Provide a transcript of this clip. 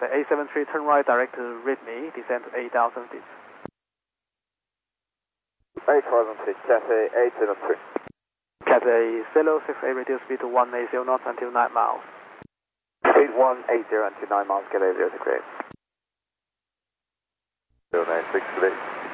The A73, turn right, direct to README, descend to 8,000 feet. 8,000 feet, Cathay 803. Cathay 068, reduce speed to 180 knots until 9 miles. Speed 180 until 9 miles, Cathay 068. 096 today.